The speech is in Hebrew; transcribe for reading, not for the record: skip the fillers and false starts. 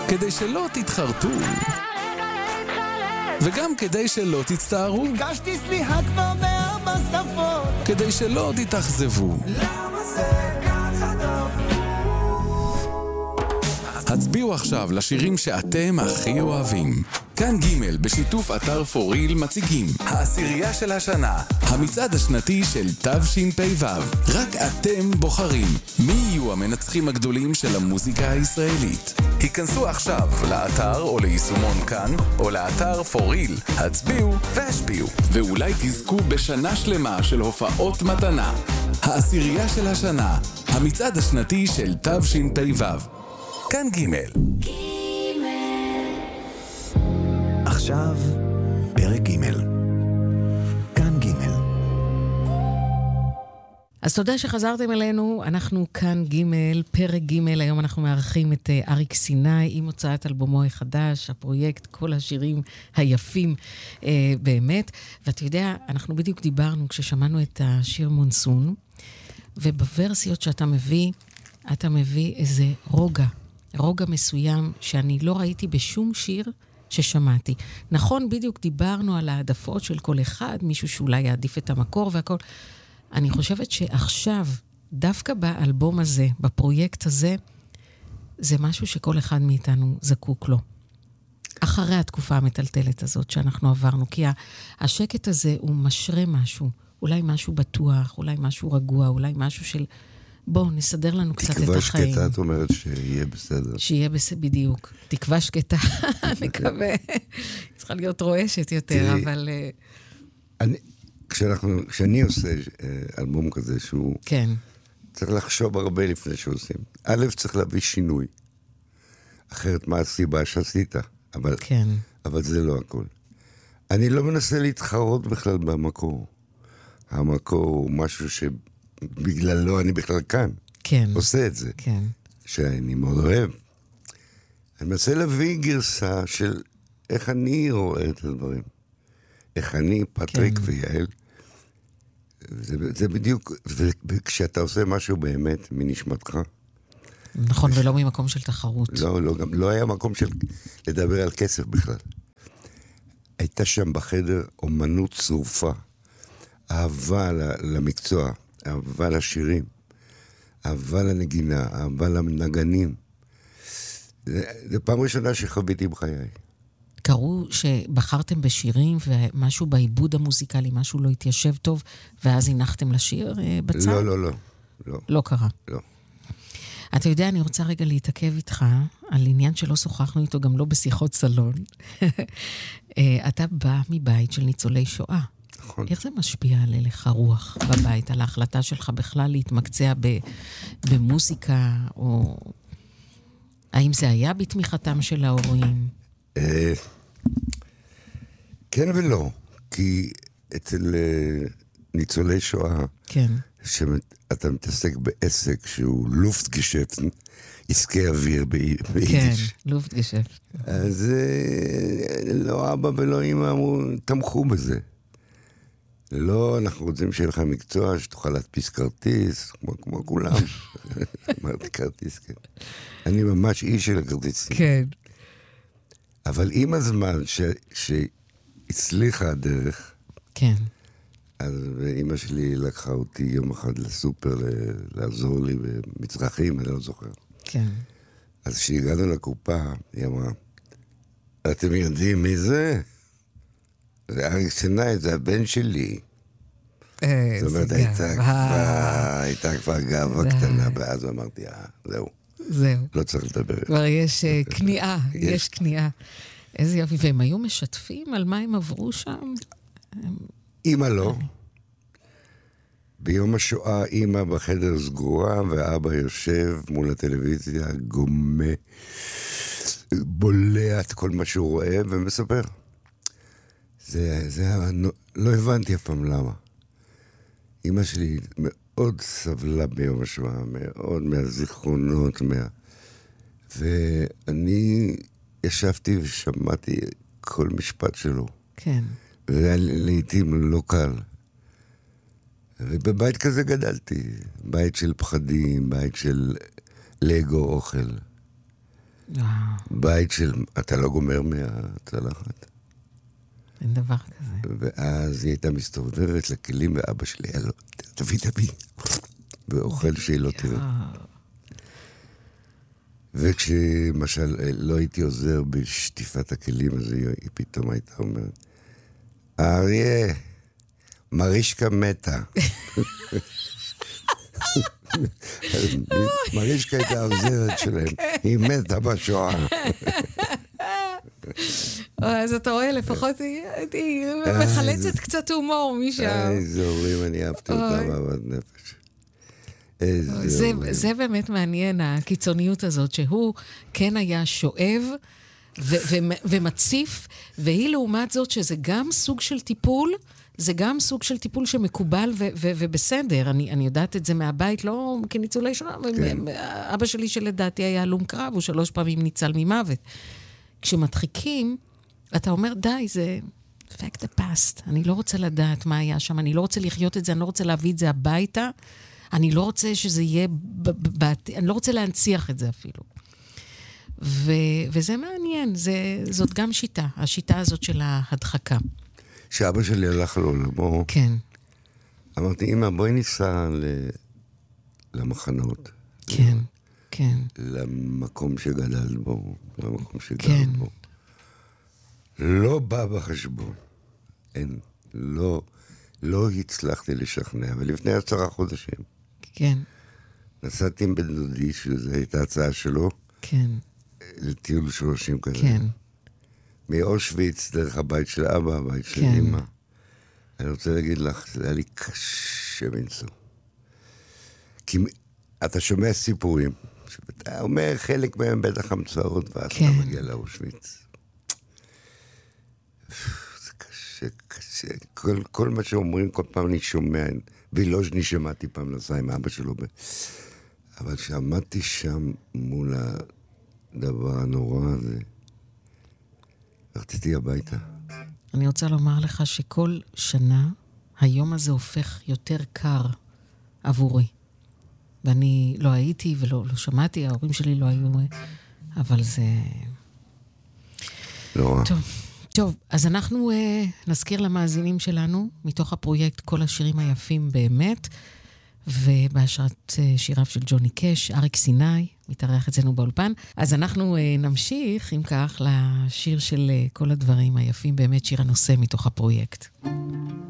כדי שלא תתחרטו וגם כדי שלא תצטערו, ביקשתי סליחה כבר בארבע שפות, כדי שלא תתאכזבו. למה זה ככה דפוק? הצביעו עכשיו לשירים שאתם הכי אוהבים. כאן ג' בשיתוף אתר פוריל מציגים העשירייה של השנה, המצעד השנתי של תשפ"ו. רק אתם בוחרים מי יהיו המנצחים הגדולים של המוזיקה הישראלית. היכנסו עכשיו לאתר או ליישומון כאן או לאתר פוריל, הצביעו והשפיעו, ואולי תזכו בשנה שלמה של הופעות מתנה. העשירייה של השנה, המצעד השנתי של תשפ"ו. כאן ג'. עכשיו פרק ג' כאן ג'. אז תודה שחזרתם אלינו, אנחנו כאן ג', פרק ג', היום אנחנו מארחים את אריק סיני עם הוצאת אלבומו החדש, הפרויקט, כל השירים היפים באמת. ואתה יודע, אנחנו בדיוק דיברנו כששמענו את השיר מונסון, ובוורסיות שאתה מביא, אתה מביא איזה רוגע מסוים שאני לא ראיתי בשום שיר ששמעתי. נכון, בדיוק דיברנו על העדפות של כל אחד, מישהו שאולי יעדיף את המקור והכל. אני חושבת שעכשיו, דווקא באלבום הזה, בפרויקט הזה, זה משהו שכל אחד מאיתנו זקוק לו. אחרי התקופה המטלטלת הזאת שאנחנו עברנו, כי השקט הזה הוא משרה משהו, אולי משהו בטוח, אולי משהו רגוע, אולי משהו של בואו נסדר לנו קצת את החיים. תקווה שקטה, את אומרת שיהיה בסדר. שיהיה בסדר, בדיוק. תקווה שקטה, נקווה. צריכה להיות רועשת יותר, אבל כשאני עושה אלבום כזה שהוא כן. צריך לחשוב הרבה לפני שעושים. א', צריך להביא שינוי. אחרת מה הסיבה שעשית? כן. אבל זה לא הכל. אני לא מנסה להתחרות בכלל במקור. המקור הוא משהו שבגללו אני בכלל כאן. כן. עושה את זה. כן. שאני מאוד אוהב. אני מנסה להביא גרסה של איך אני רואה את הדברים. איך אני, פטריק ויעל. זה בדיוק, וכשאתה עושה משהו באמת מנשמתך. נכון, ולא ממקום של תחרות. לא, גם לא היה מקום של לדבר על כסף בכלל. הייתה שם בחדר אומנות צרופה. אהבה למקצוע, אהבה לשירים, אהבה לנגינה, אהבה לנגנים. זה פעם ראשונה שחוויתי בחיי. קראו שבחרתם בשירים ומשהו בעיבוד המוזיקלי, משהו לא התיישב טוב, ואז הנחתם לשיר בצד? לא. לא קרה. לא. אתה יודע, אני רוצה רגע להתעכב איתך על עניין שלא שוחחנו איתו, גם לא בשיחות סלון. אתה בא מבית של ניצולי שואה. נכון. איך זה משפיע על הלך הרוח בבית, על ההחלטה שלך בכלל להתמקצע במוזיקה, או האם זה היה בתמיכתם של ההורים? כן ולא, כי אצל ניצולי שואה, כן. שאתה מתעסק בעסק שהוא לופטגשפט, עסקי אוויר ביידיש. כן, לופטגשפט. אז לא אבא ולא אמא תמכו בזה. לא, אנחנו רוצים שיהיה לך מקצוע, שתוכל להדפיס כרטיס, כמו כולם. אמרתי כרטיס, כן. אני ממש איש של הכרטיסים. כן. אבל עם הזמן שהצליחה הדרך, כן. אז אמא שלי לקחה אותי יום אחד לסופר לעזור לי במצרכים, אני לא זוכר. כן. אז כשהגענו לקופה, היא אמרה, אתם יודעים מי זה? זה אריק סיני, זה הבן שלי. זאת אומרת, הייתה כבר גאווה קטנה, ואז אמרתי, זהו. לא צריך לדבר. כבר יש כניעה, יש כניעה. איזה יופי, והם היו משתפים על מה הם עברו שם? אמא לא. ביום השואה אמא בחדר סגורה, ואבא יושב מול הטלוויזיה, גומה, בולע את כל מה שהוא רואה, ומספר. לא הבנתי אף פעם למה. אמא שלי מאוד סבלה ביום השואה, מאוד מהזיכרונות, ואני ישבתי ושמעתי כל משפט שלו. כן. וזה היה לעתים לא קל. ובבית כזה גדלתי. בית של פחדים, בית של לגו אוכל. בית של, אתה לא גומר מהצלחת. אין דבר כזה. ואז היא הייתה מסתובבת לכלים, ואבא שלי היה לו, תביא, ואוכל שהיא לא תראה. וכשמשל לא הייתי עוזר בשטיפת הכלים, אז היא פתאום הייתה אומרת, אריה, מרישקה מתה. מרישקה הייתה העוזרת שלהם, היא מתה בשואה. אז אתה רואה, לפחות היא מחלצת קצת הומור משם. איזה הורים, אני אהבתי אותם, אהבת נפש. זה באמת מעניין, הקיצוניות הזאת, שהוא כן היה שואב ומציף, והיא לעומת זאת שזה גם סוג של טיפול, זה גם סוג של טיפול שמקובל ובסדר. אני יודעת את זה מהבית, לא כניצולי שואה. אבא שלי שלדעתי היה הלום קרב, הוא 3 פעמים ניצל ממוות. כשמדחיקים, אתה אומר, די, זה fact the past. אני לא רוצה לדעת מה היה שם, אני לא רוצה לחיות את זה, אני לא רוצה להביא את זה הביתה, אני לא רוצה שזה יהיה, אני לא רוצה להנציח את זה אפילו. וזה מעניין, זאת גם שיטה, השיטה הזאת של ההדחקה. כשאבא שלי הלך לעולמו, כן. אמרתי, אמא, בואי ניסע למחנות. כן, כן. למקום שגדל בו, למקום שגדל בו. לא בא בחשבון. אין, לא הצלחתי לשכנע, ולפני 10 חודשים. כן. נסעתי עם בן דודי, שזו הייתה הצעה שלו. כן. לטיול 30 כזה. כן. מאושוויץ, דרך הבית של אבא, הבית של אמא. אני רוצה להגיד לך, זה היה לי קשה מנסוע. כי אתה שומע סיפורים, שאתה אומר חלק מהם בטח המצאות, ואז אתה מגיע לאושוויץ. זה קשה. כל מה שאומרים, כל פעם אני שומע, וילוז'ני שמעתי פעם נסע עם אבא שלו, אבל שעמדתי שם מול הדבר הנורא הזה, רציתי הביתה. אני רוצה לומר לך שכל שנה היום הזה הופך יותר קר עבורי. ואני לא הייתי ולא שמעתי, ההורים שלי לא היו, אבל זה... לא רע. טוב, אז אנחנו נזכיר למאזינים שלנו, מתוך הפרויקט כל השירים היפים באמת, ובהשראת שיריו של ג'וני קש, אריק סיני, מתארח אצלנו באולפן. אז אנחנו נמשיך, אם כך, לשיר של כל הדברים היפים, באמת שיר הנושא מתוך הפרויקט.